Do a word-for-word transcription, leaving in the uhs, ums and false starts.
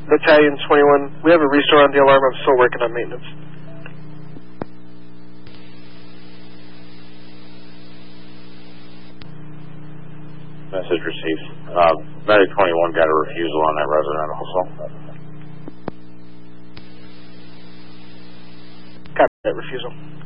Battalion twenty-one, we have a restore on the alarm. I'm still working on maintenance. Message received. Uh, Medic twenty-one got a refusal on that resident also. Copy that refusal.